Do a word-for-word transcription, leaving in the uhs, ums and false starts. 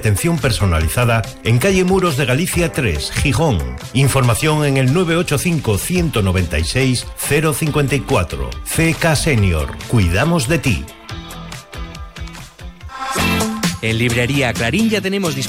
atención personalizada en calle Muros de Galicia tres, Gijón. Información en el nueve ocho cinco, uno nueve seis, cero cinco cuatro. C K Senior. Cuidamos de ti. En Librería Clarín ya tenemos disponible